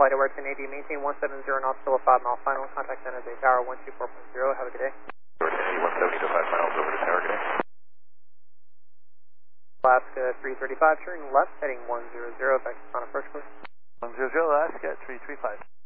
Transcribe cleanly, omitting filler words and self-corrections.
flight aware 1080, maintain 170 knots, still a 5 mile final, contact San Jose Tower 124.0, have a good day. 170 to 5 miles over to tower, good day. Alaska 335, turning left, heading 100, back to Sun approach course. 100, Alaska 335.